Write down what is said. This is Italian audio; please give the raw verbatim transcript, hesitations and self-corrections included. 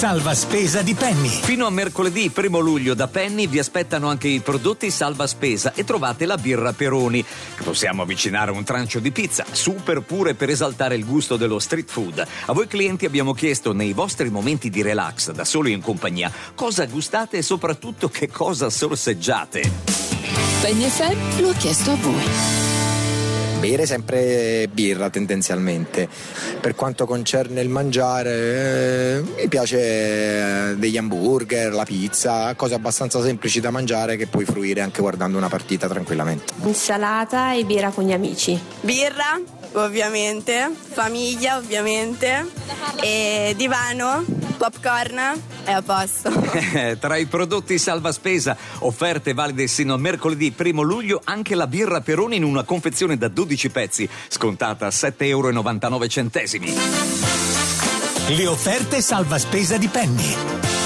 salva spesa di Penny. Fino a mercoledì primo luglio da Penny vi aspettano anche i prodotti salva spesa e trovate la birra Peroni, che possiamo avvicinare a un trancio di pizza, super pure per esaltare il gusto dello street food. A voi clienti abbiamo chiesto nei vostri momenti di relax, da soli o in compagnia, cosa gustate e soprattutto che cosa sorseggiate. Penny F M lo ha chiesto a voi. Bere sempre birra tendenzialmente. Per quanto concerne il mangiare, eh, mi piace eh, degli hamburger, la pizza, cose abbastanza semplici da mangiare che puoi fruire anche guardando una partita tranquillamente. Insalata e birra con gli amici. Birra, ovviamente, famiglia, ovviamente, e divano, popcorn e a posto. Tra i prodotti salva spesa, offerte valide sino a mercoledì primo luglio, anche la birra Peroni in una confezione da dodici pezzi, scontata a sette virgola novantanove euro. Le offerte salva spesa di Penny.